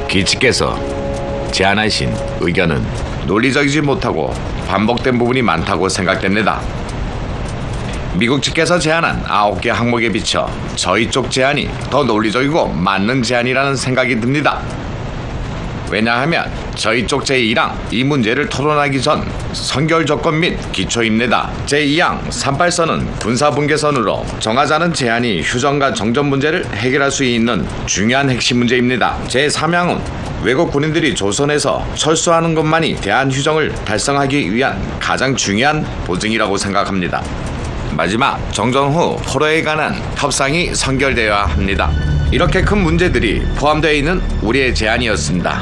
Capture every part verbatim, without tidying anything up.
기치께서 제안하신 의견은 논리적이지 못하고 반복된 부분이 많다고 생각됩니다. 미국 측에서 제안한 아홉 개 항목에 비춰 저희 쪽 제안이 더 논리적이고 맞는 제안이라는 생각이 듭니다. 왜냐하면 저희 쪽 제일 항 이 문제를 토론하기 전 선결 조건 및 기초입니다. 제이 항 삼십팔 선은 군사분계선으로 정하자는 제안이 휴전과 정전 문제를 해결할 수 있는 중요한 핵심 문제입니다. 제삼 항은 외국 군인들이 조선에서 철수하는 것만이 대한휴전을 달성하기 위한 가장 중요한 보증이라고 생각합니다. 마지막, 정전 후 포로에 관한 협상이 선결되어야 합니다. 이렇게 큰 문제들이 포함되어 있는 우리의 제안이었습니다.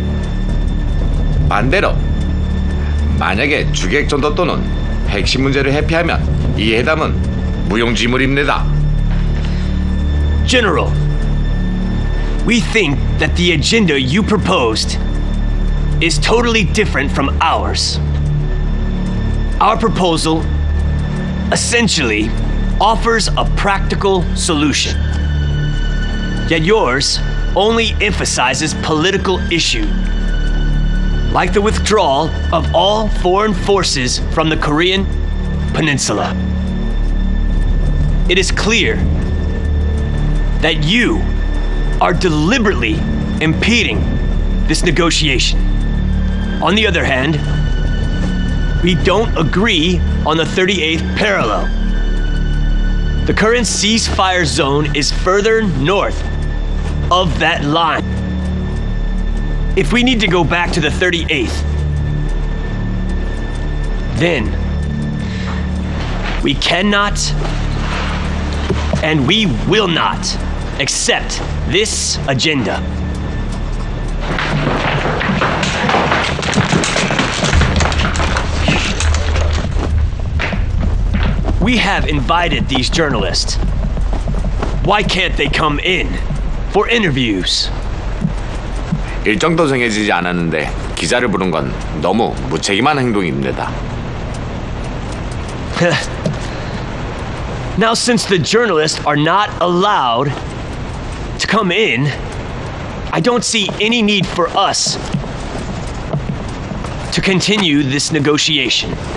반대로 만약에 주객전도 또는 핵심 문제를 회피하면 이 회담은 무용지물입니다. General, we think that the agenda you proposed is totally different from ours. Our proposal essentially offers a practical solution. Yet yours only emphasizes political issue, like the withdrawal of all foreign forces from the Korean Peninsula. It is clear that you are deliberately impeding this negotiation. On the other hand, we don't agree on the thirty-eighth parallel. The current ceasefire zone is further north of that line. If we need to go back to the thirty-eighth, then we cannot and we will not accept this agenda. We have invited these journalists. Why can't they come in for interviews? 일정도 정해지지 않았는데 기자를 부른 건 너무 무책임한 행동입니다. Now, since the journalists are not allowed to come in, I don't see any need for us to continue this negotiation.